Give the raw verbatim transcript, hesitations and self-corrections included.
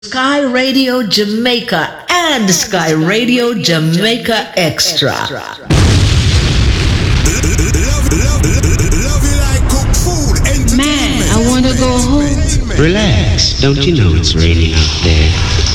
Sky Radio Jamaica and Sky Radio Jamaica Extra. Man, I wanna go home. Relax, don't you know it's raining out there?